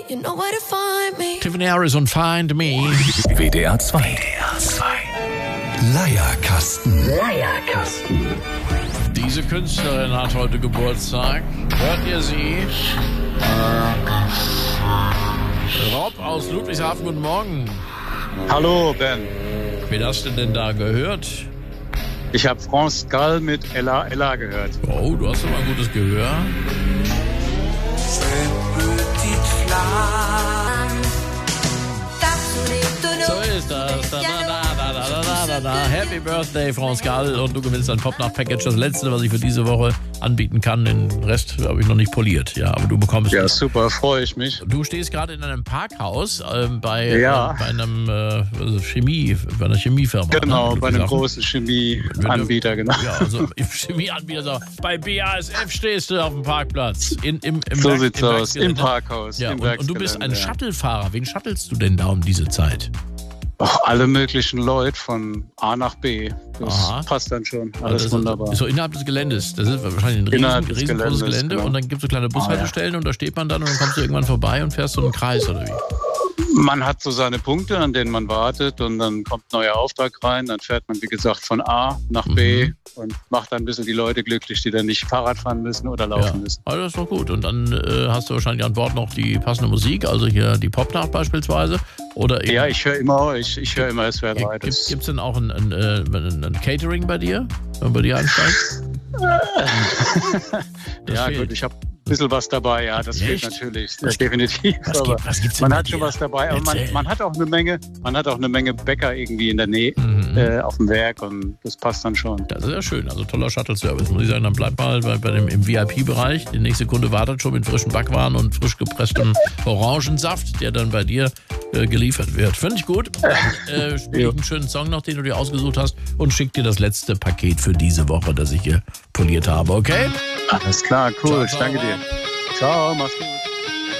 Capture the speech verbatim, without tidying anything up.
You know where to find me. Tiffany Harris und Find Me. W D R zwei. W D R zwei. Leierkasten. Leierkasten. Diese Künstlerin hat heute Geburtstag. Hört ihr sie? Rob aus Ludwigshafen, guten Morgen. Hallo Ben. Wen hast du denn da gehört? Ich habe France Gall mit Ella Ella gehört. Oh, du hast aber ein gutes Gehör. So ist das. Da, da, da, da, da, da, da. Happy Birthday, France Gall. Und du gewinnst ein Popnacht-Package. Das letzte, was ich für diese Woche anbieten kann. Den Rest habe ich noch nicht poliert. Ja, aber du bekommst Ja, es. super, freue ich mich. Du stehst gerade in einem Parkhaus äh, bei, Ja. äh, bei einem äh, also Chemie, bei einer Chemiefirma. Genau, ne? bei einem Ludwigshafen. großen Chemieanbieter, genau. Ja, also im Chemieanbieter. So. Bei B A S F stehst du auf dem Parkplatz. In, im, im So Werk- sieht's im aus, im Werksgelände. Parkhaus. Ja, im und, und du bist ein Werksgelände, ja. Shuttlefahrer. Wen shuttelst du denn da um diese Zeit? Och, alle möglichen Leute von A nach B. Das Aha. passt dann schon. Also Alles das wunderbar. Ist so innerhalb des Geländes. Das ist wahrscheinlich ein riesen, Innerhalb des riesengroßes Geländes, Gelände. genau. Und dann gibt es so kleine Bushaltestellen und da steht man dann und dann kommst du irgendwann vorbei und fährst so einen Kreis oder wie? Man hat so seine Punkte, an denen man wartet und dann kommt ein neuer Auftrag rein. Dann fährt man, wie gesagt, von A nach B Mhm. und macht dann ein bisschen die Leute glücklich, die dann nicht Fahrrad fahren müssen oder laufen Ja, müssen. also das ist doch gut. Und dann äh, hast du wahrscheinlich an Bord noch die passende Musik, also hier die Popnacht beispielsweise. Oder eben, Ja, ich höre immer, ich, ich höre immer S W R drei. Gibt Das- es denn auch ein, ein, äh, ein, ein Catering bei dir, wenn man bei dir einsteigt? Das Ja, fehlt. gut, ich habe ein bisschen was dabei, ja, das fehlt Echt? natürlich, das definitiv. Was, aber gibt, was gibt's denn man bei hat schon dir? was dabei, aber man, Erzähl. man hat auch eine Menge, man hat auch eine Menge Bäcker irgendwie in der Nähe Mhm. äh, auf dem Werk und das passt dann schon. Das ist ja schön, also toller Shuttle-Service, muss ich sagen. Dann bleib mal bei, bei dem, im V I P-Bereich. Die nächste Kunde wartet schon mit frischen Backwaren und frisch gepresstem Orangensaft, der dann bei dir äh, geliefert wird. Finde ich gut. Dann äh, spiele ich einen schönen Song noch, den du dir ausgesucht hast und schick dir das letzte Paket für diese Woche, das ich hier poliert habe, okay? Alles klar, cool, Ciao, ich ciao, danke dir. Rob. Ciao, mach's gut.